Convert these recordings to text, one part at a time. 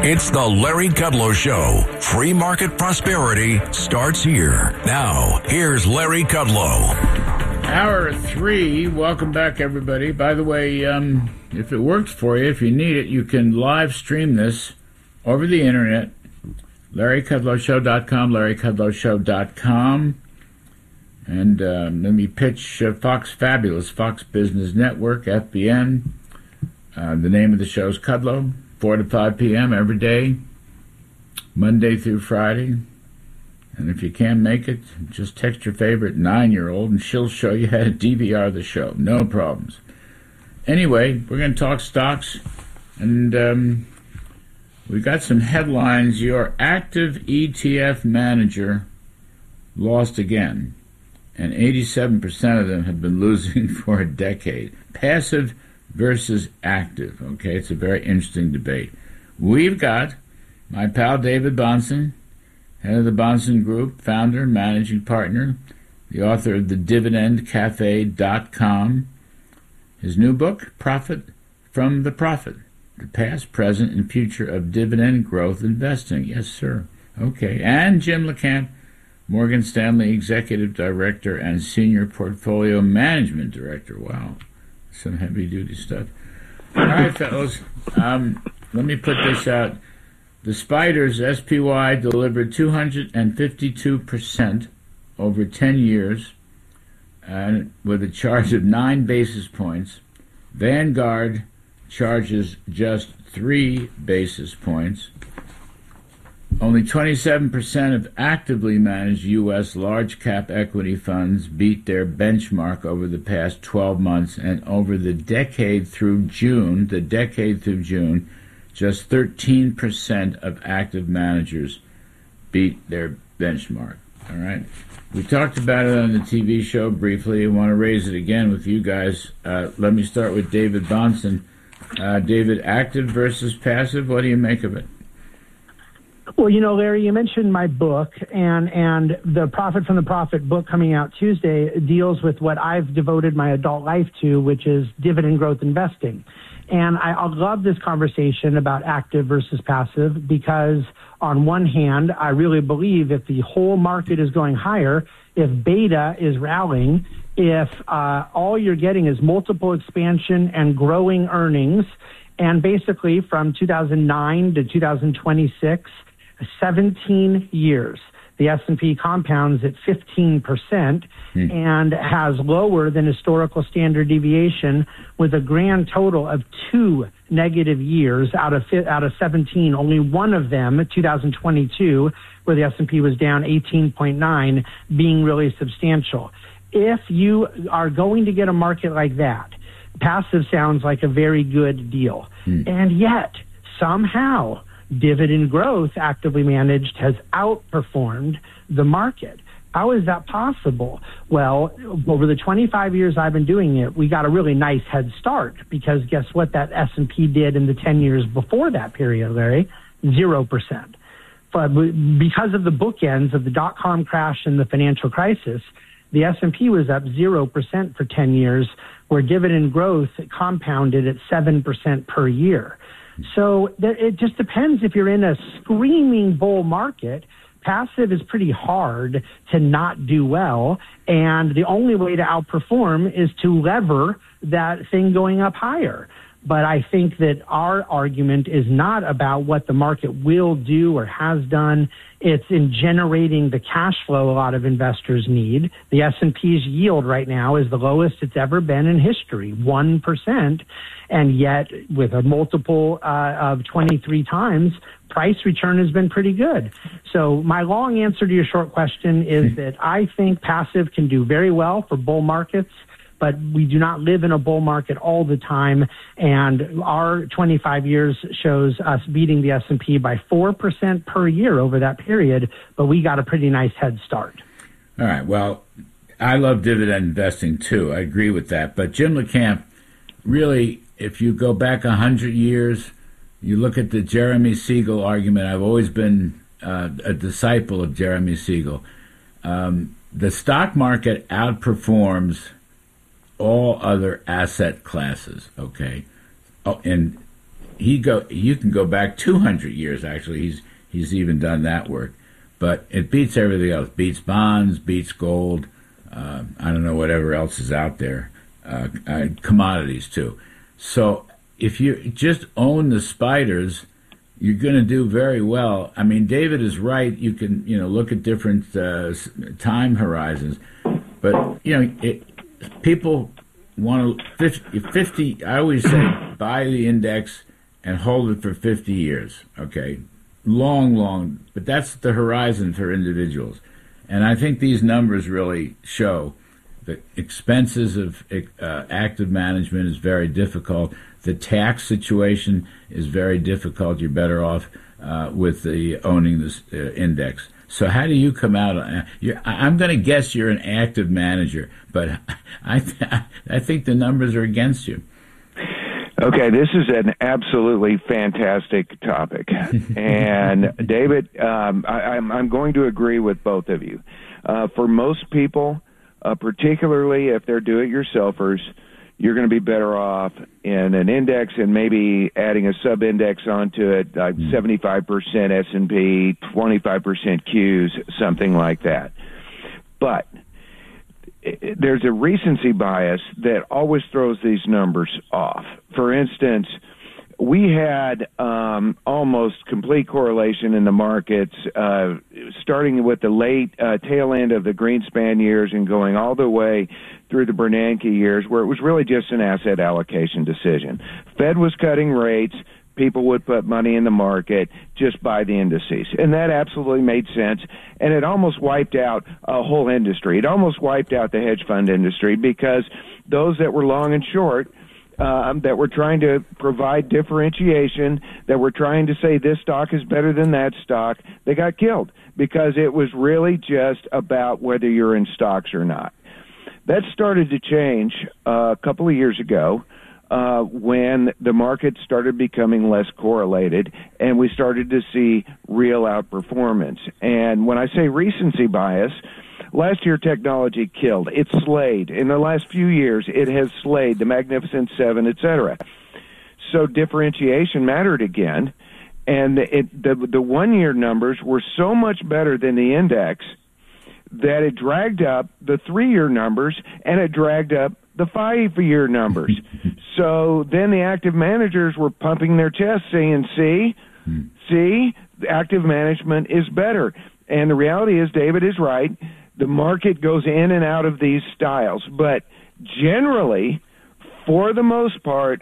It's the Larry Kudlow Show. Free market prosperity starts here. Now, here's Larry Kudlow. Hour 3. Welcome back, everybody. By the way, if it works for you, if you need it, you can live stream this over the internet. LarryKudlowShow.com, LarryKudlowShow.com. And let me pitch Fox Fabulous, Fox Business Network, FBN. The name of the show is Kudlow, 4 to 5 p.m. every day, Monday through Friday. And if you can't make it, just text your favorite 9-year-old and she'll show you how to DVR the show. No problems. Anyway, we're going to talk stocks. And we got some headlines. Your active ETF manager lost again. And 87% of them have been losing for a decade. Passive versus active. Okay, it's a very interesting debate. We've got my pal David Bahnsen, head of the Bahnsen Group, founder, managing partner, the author of the DividendCafe.com. His new book, Profit from the Profit, the past, present, and future of dividend growth investing. Yes, sir. Okay. And Jim LeCamp, Morgan Stanley Executive Director and Senior Portfolio Management Director. Wow, some heavy-duty stuff. All right, fellas, let me put this out. The Spiders, SPY, delivered 252% over 10 years with a charge of 9 basis points. Vanguard charges just 3 basis points. Only 27% of actively managed U.S. large-cap equity funds beat their benchmark over the past 12 months, and over the decade through June, just 13% of active managers beat their benchmark. All right? We talked about it on the TV show briefly. I want to raise it again with you guys. Let me start with David Bahnsen. David, active versus passive, what do you make of it? Well, you know, Larry, you mentioned my book, and the Profit from the Profit book coming out Tuesday deals with what I've devoted my adult life to, which is dividend growth investing. And I love this conversation about active versus passive because, on one hand, I really believe if the whole market is going higher, if beta is rallying, if all you're getting is multiple expansion and growing earnings, and basically from 2009 to 2026, 17 years, the S&P compounds at 15% and has lower than historical standard deviation with a grand total of 2 negative years out of 17. Only one of them, 2022, where the S&P was down 18.9, being really substantial. If you are going to get a market like that, passive sounds like a very good deal. And yet, somehow, dividend growth, actively managed, has outperformed the market. How is that possible? Well, over the 25 years I've been doing it, we got a really nice head start because guess what that S&P did in the 10 years before that period, Larry? 0%. But because of the bookends of the dot-com crash and the financial crisis, the S&P was up 0% for 10 years, where dividend growth compounded at 7% per year. So it just depends if you're in a screaming bull market. Passive is pretty hard to not do well, and the only way to outperform is to lever that thing going up higher. But I think that our argument is not about what the market will do or has done. It's in generating the cash flow a lot of investors need. The S&P's yield right now is the lowest it's ever been in history, 1%. And yet, with a multiple of 23 times, price return has been pretty good. So my long answer to your short question is that I think passive can do very well for bull markets, but we do not live in a bull market all the time, and our 25 years shows us beating the S&P by 4% per year over that period, but we got a pretty nice head start. All right, well, I love dividend investing too. I agree with that. But Jim LeCamp, really, if you go back 100 years, you look at the Jeremy Siegel argument. I've always been a disciple of Jeremy Siegel. The stock market outperforms all other asset classes, okay? Oh, and you can go back 200 years. Actually, he's even done that work, but it beats everything else. Beats bonds, beats gold. I don't know whatever else is out there. Commodities too. So if you just own the spiders, you're going to do very well. I mean, David is right. You can look at different time horizons, but people want to 50. I always say buy the index and hold it for 50 years. Okay, long, but that's the horizon for individuals. And I think these numbers really show the expenses of active management is very difficult. The tax situation is very difficult. You're better off with the owning this index. So how do you come out? I'm going to guess you're an active manager, but I think the numbers are against you. Okay, this is an absolutely fantastic topic. And David, I'm going to agree with both of you. For most people, particularly if they're do-it-yourselfers, you're going to be better off in an index and maybe adding a sub-index onto it, like 75% S&P, 25% Qs, something like that. But there's a recency bias that always throws these numbers off. For instance, we had almost complete correlation in the markets, starting with the late tail end of the Greenspan years and going all the way through the Bernanke years, where it was really just an asset allocation decision. Fed was cutting rates. People would put money in the market, just buy the indices. And that absolutely made sense. And it almost wiped out a whole industry. It almost wiped out the hedge fund industry because those that were long and short, that were trying to provide differentiation, that were trying to say this stock is better than that stock, they got killed because it was really just about whether you're in stocks or not. That started to change a couple of years ago when the market started becoming less correlated and we started to see real outperformance. And when I say recency bias, last year technology killed. It slayed. In the last few years, it has slayed the Magnificent Seven, et cetera. So differentiation mattered again, and the one-year numbers were so much better than the index that it dragged up the 3-year numbers and it dragged up the 5-year numbers. So then the active managers were pumping their chests saying, see, active management is better. And the reality is, David is right, the market goes in and out of these styles. But generally, for the most part,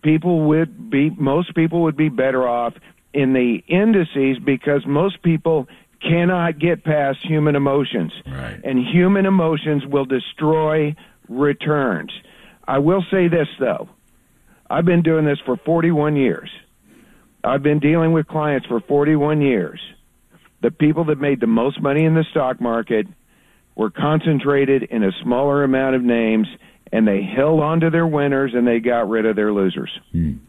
most people would be better off in the indices because most people cannot get past human emotions. Right. And human emotions will destroy returns. I will say this, though. I've been doing this for 41 years. I've been dealing with clients for 41 years. The people that made the most money in the stock market were concentrated in a smaller amount of names, and they held on to their winners, and they got rid of their losers.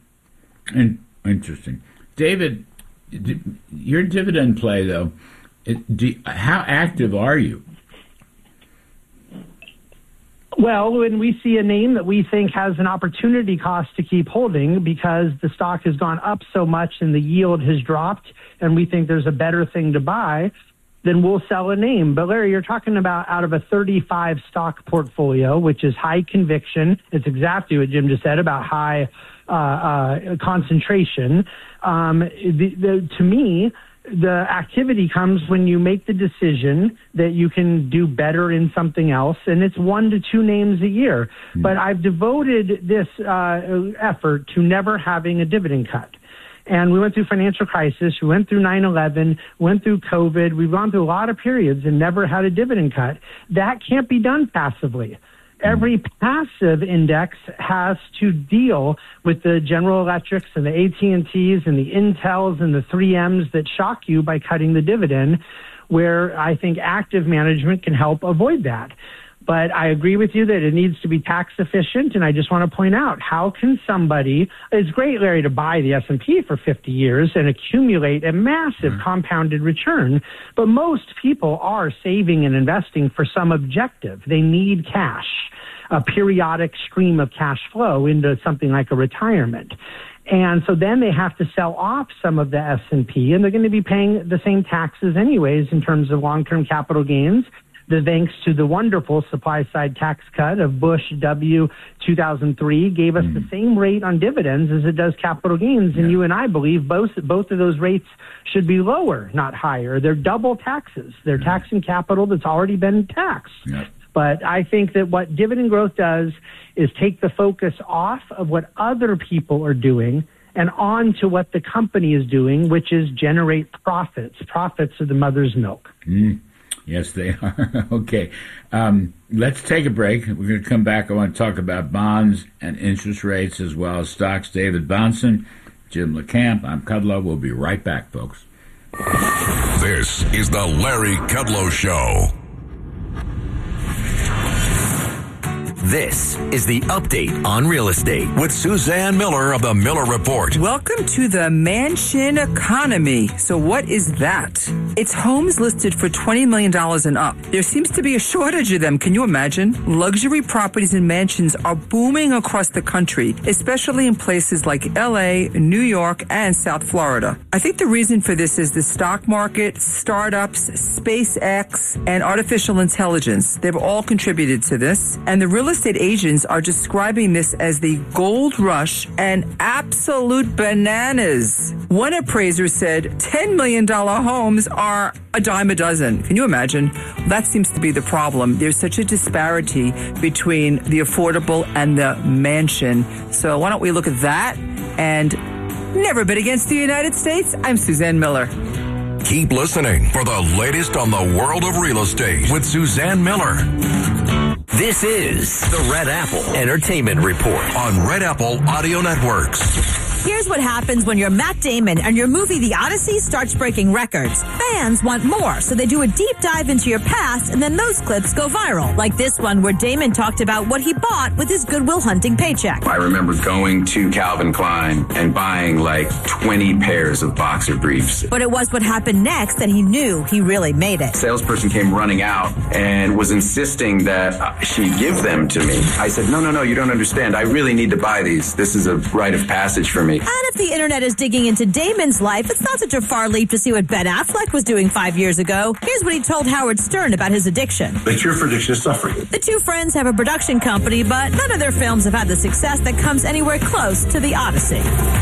Interesting. David, your dividend play, though, how active are you? Well, when we see a name that we think has an opportunity cost to keep holding because the stock has gone up so much and the yield has dropped and we think there's a better thing to buy, then we'll sell a name. But Larry, you're talking about out of a 35 stock portfolio, which is high conviction. It's exactly what Jim just said about high concentration. To me, the activity comes when you make the decision that you can do better in something else, and it's 1 to 2 names a year. But I've devoted this effort to never having a dividend cut. And we went through financial crisis, we went through 9/11, went through COVID, we've gone through a lot of periods and never had a dividend cut. That can't be done passively. Every passive index has to deal with the General Electrics and the AT&Ts and the Intels and the 3Ms that shock you by cutting the dividend, where I think active management can help avoid that. But I agree with you that it needs to be tax efficient, and I just want to point out, how can somebody, it's great, Larry, to buy the S&P for 50 years and accumulate a massive compounded return, but most people are saving and investing for some objective. They need cash, a periodic stream of cash flow into something like a retirement. And so then they have to sell off some of the S&P, and they're going to be paying the same taxes anyways in terms of long-term capital gains. Thanks to the wonderful supply-side tax cut of Bush W 2003 gave us the same rate on dividends as it does capital gains. And you and I believe both of those rates should be lower, not higher. They're double taxes. They're taxing capital that's already been taxed. But I think that what dividend growth does is take the focus off of what other people are doing and on to what the company is doing, which is generate profits. Profits are the mother's milk. Yes, they are. Okay. Let's take a break. We're going to come back. I want to talk about bonds and interest rates as well as stocks. David Bahnsen, Jim LeCamp. I'm Kudlow. We'll be right back, folks. This is the Larry Kudlow Show. This is the update on real estate with Suzanne Miller of the Miller Report. Welcome to the mansion economy. So what is that? It's homes listed for $20 million and up. There seems to be a shortage of them. Can you imagine? Luxury properties and mansions are booming across the country, especially in places like LA, New York, and South Florida. I think the reason for this is the stock market, startups, SpaceX, and artificial intelligence. They've all contributed to this. And the real estate agents are describing this as the gold rush and absolute bananas. One appraiser said $10 million homes are a dime a dozen. Can you imagine? That seems to be the problem. There's such a disparity between the affordable and the mansion. So why don't we look at that and never bid against the United States? I'm Suzanne Miller. Keep listening for the latest on the world of real estate with Suzanne Miller. This is the Red Apple Entertainment Report on Red Apple Audio Networks. Here's what happens when you're Matt Damon and your movie The Odyssey starts breaking records. Fans want more, so they do a deep dive into your past, and then those clips go viral. Like this one where Damon talked about what he bought with his Good Will Hunting paycheck. I remember going to Calvin Klein and buying like 20 pairs of boxer briefs. But it was what happened next that he knew he really made it. Salesperson came running out and was insisting that she'd give them to me. I said, no, you don't understand. I really need to buy these. This is a rite of passage for me. And if the internet is digging into Damon's life, it's not such a far leap to see what Ben Affleck was doing 5 years ago. Here's what he told Howard Stern about his addiction. The cure for addiction is suffering. The two friends have a production company, but none of their films have had the success that comes anywhere close to The Odyssey.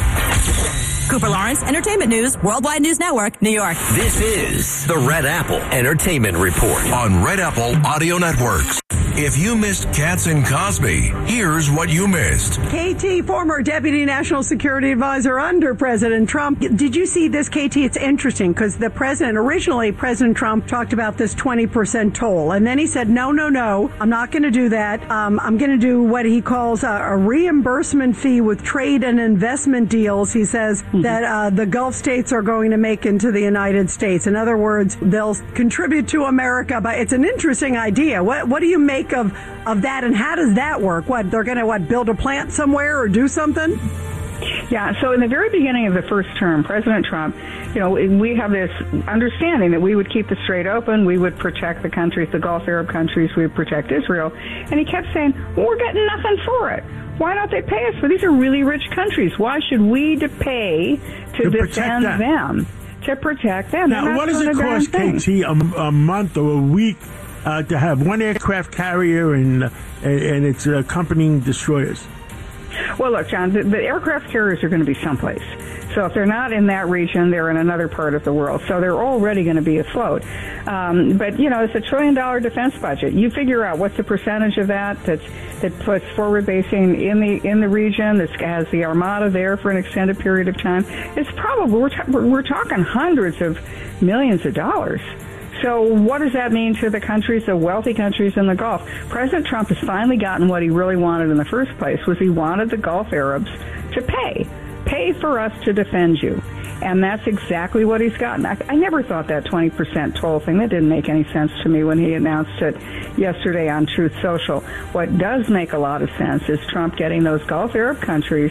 Cooper Lawrence, Entertainment News, Worldwide News Network, New York. This is the Red Apple Entertainment Report on Red Apple Audio Networks. If you missed Katz and Cosby, here's what you missed. KT, former Deputy National Security Advisor under President Trump. Did you see this, KT? It's interesting because originally President Trump talked about this 20% toll. And then he said, no, I'm not going to do that. I'm going to do what he calls a reimbursement fee with trade and investment deals. He says that the Gulf states are going to make into the United States. In other words, they'll contribute to America. But it's an interesting idea. What do you make of that, and how does that work? What, they're going to build a plant somewhere or do something? Yeah, so in the very beginning of the first term, President Trump, we have this understanding that we would keep the Strait open, we would protect the countries, the Gulf Arab countries, we would protect Israel, and he kept saying, well, we're getting nothing for it. Why don't they pay us for? These are really rich countries. Why should we pay to defend them? To protect them. Now, what does it cost, KT, a month or a week to have one aircraft carrier and its accompanying destroyers? Well, look, John, the aircraft carriers are going to be someplace. So if they're not in that region, they're in another part of the world. So they're already going to be afloat. But, it's $1 trillion defense budget. You figure out what's the percentage of that puts forward basing in the region, that has the Armada there for an extended period of time. It's probably, we're talking hundreds of millions of dollars. So what does that mean to the countries, the wealthy countries in the Gulf? President Trump has finally gotten what he really wanted in the first place, was he wanted the Gulf Arabs to pay for us to defend you. And that's exactly what he's gotten. I never thought that 20% toll thing, that didn't make any sense to me when he announced it yesterday on Truth Social. What does make a lot of sense is Trump getting those Gulf Arab countries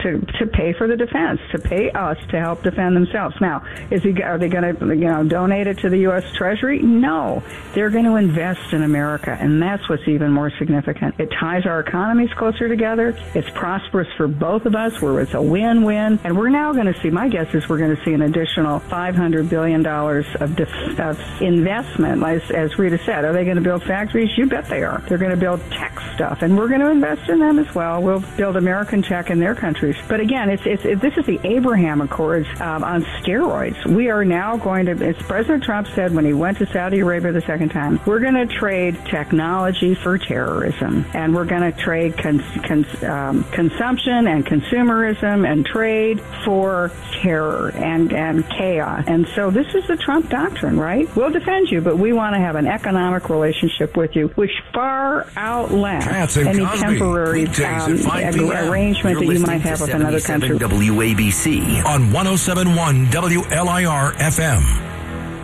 to pay for the defense, to pay us to help defend themselves. Now, are they going to donate it to the U.S. Treasury? No, they're going to invest in America, and that's what's even more significant. It ties our economies closer together. It's prosperous for both of us, where it's a win-win. And we're now going to see, my guess is we're going to see an additional $500 billion of investment. As Rita said, are they going to build factories? You bet they are. They're going to build tech stuff, and we're going to invest in them as well. We'll build American tech in their countries. But again, this is the Abraham Accords on steroids. We are now going to, as President Trump said when he went to Saudi Arabia the second time, we're going to trade technology for terrorism, and we're going to trade consumption and consumerism and trade for terror and chaos. And so this is the Trump doctrine, right? We'll defend you, but we want to have an economic relationship with you, which far outlasts any temporary arrangement that you might have with another country. WABC on 107.1 WLIR FM.